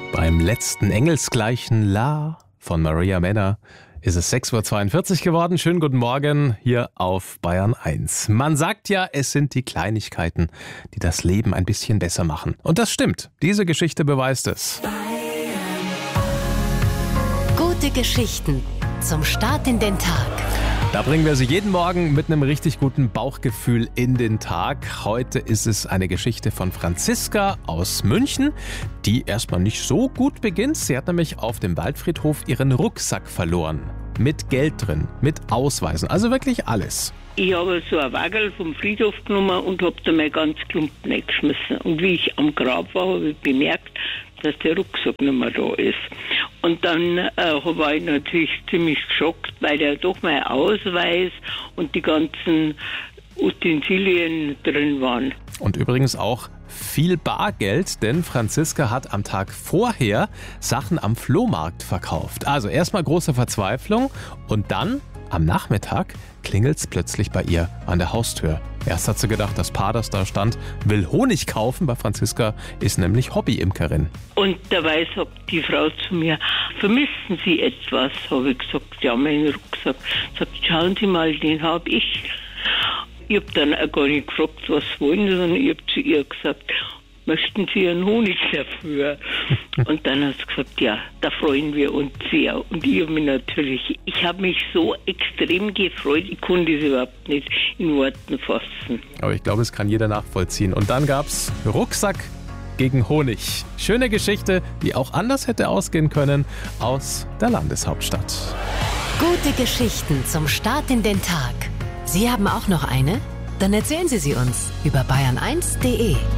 Beim letzten engelsgleichen La von Maria Männer ist es 6.42 Uhr geworden. Schönen guten Morgen hier auf Bayern 1. Man sagt ja, es sind die Kleinigkeiten, die das Leben ein bisschen besser machen. Und das stimmt. Diese Geschichte beweist es. Gute Geschichten zum Start in den Tag. Da bringen wir Sie jeden Morgen mit einem richtig guten Bauchgefühl in den Tag. Heute ist es eine Geschichte von Franziska aus München, die erstmal nicht so gut beginnt. Sie hat nämlich auf dem Waldfriedhof ihren Rucksack verloren. Mit Geld drin, mit Ausweisen, also wirklich alles. Ich habe so ein Wagel vom Friedhof genommen und habe da mein ganz Klumpen eingeschmissen. Und wie ich am Grab war, habe ich bemerkt, dass der Rucksack nicht mehr da ist. Und dann war ich natürlich ziemlich geschockt, weil da doch mein Ausweis und die ganzen Utensilien drin waren. Und übrigens auch viel Bargeld, denn Franziska hat am Tag vorher Sachen am Flohmarkt verkauft. Also erstmal große Verzweiflung und dann am Nachmittag klingelt's plötzlich bei ihr an der Haustür. Erst hat sie gedacht, das Paar, das da stand, will Honig kaufen. Bei Franziska ist nämlich Hobbyimkerin. Und dabei sagt die Frau zu mir, vermissen Sie etwas? Habe ich gesagt, ja, meinen Rucksack. Sagt, schauen Sie mal, den habe ich. Ich habe dann auch gar nicht gefragt, was wollen Sie, sondern ich habe zu ihr gesagt, möchten Sie einen Honig dafür? Und dann hat sie gesagt, ja, da freuen wir uns sehr. Und ich habe mich so extrem gefreut, ich konnte es überhaupt nicht in Worten fassen. Aber ich glaube, es kann jeder nachvollziehen. Und dann gab's Rucksack gegen Honig. Schöne Geschichte, die auch anders hätte ausgehen können, aus der Landeshauptstadt. Gute Geschichten zum Start in den Tag. Sie haben auch noch eine? Dann erzählen Sie sie uns über bayern1.de.